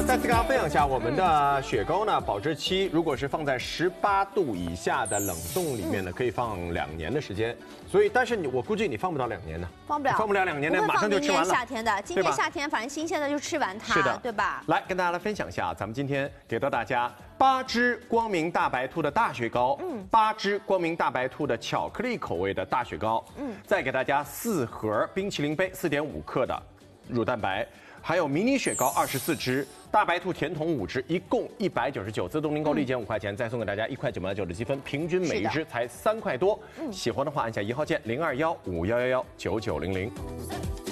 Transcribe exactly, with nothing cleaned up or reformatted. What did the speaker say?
再次跟大家分享一下，我们的雪糕呢，保质期如果是放在十八度以下的冷冻里面呢，可以放两年的时间。所以，但是你我估计你放不到两年呢， 放不了， 放不了两年呢，马上就吃完了。 夏天的，今年夏天反正新鲜的就吃完它， 是的， 对吧？ 来跟大家来分享一下，咱们今天给到大家八只光明大白兔的大雪糕，嗯，八只光明大白兔的巧克力口味的大雪糕，嗯，再给大家四盒冰淇淋杯四点五克的乳蛋白。还有迷你雪糕二十四只，大白兔甜筒五只，一共一百九十九，自动订购立减五块钱，再送给大家一块九毛九的积分，平均每一只才三块多。喜欢的话按下一号键零二幺五幺幺幺九九零零。